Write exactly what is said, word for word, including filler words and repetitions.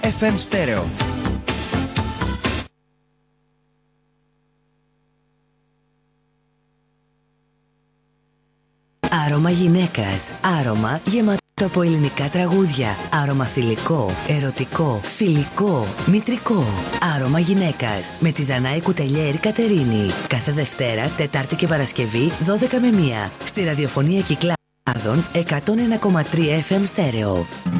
εφ εμ Stereo. Άρωμα γυναίκας. Άρωμα γεμάτο από ελληνικά τραγούδια. Άρωμα θηλυκό, ερωτικό, φιλικό, μητρικό. Άρωμα γυναίκας με τη Δανάη Κουτελιέρη Κατερίνη. Κάθε Δευτέρα, Τετάρτη και Παρασκευή δώδεκα με μία στη ραδιοφωνία Κυκλάδων εκατόν ένα κόμμα τρία εφ εμ Stereo.